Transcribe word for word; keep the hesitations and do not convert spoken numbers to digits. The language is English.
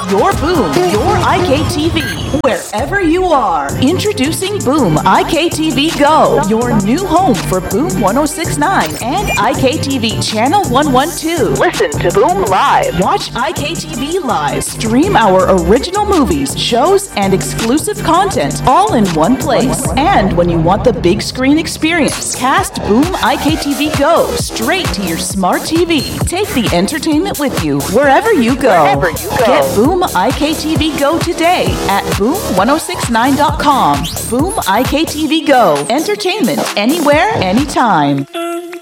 your Boom, your I K T V, wherever you are. Introducing Boom I K T V Go, your new home for Boom one oh six point nine and I K T V Channel one twelve. Listen to Boom live. Watch I K T V live. Stream our original movies, shows, and exclusive content all in one place. And when you want the big screen experience, cast Boom I K T V Go straight to your smart T V. Take the entertainment with you wherever you go. Wherever you go. Get Boom I K T V Go today at boom ten sixty-nine dot com. Boom I K T V Go. Entertainment anywhere, anytime.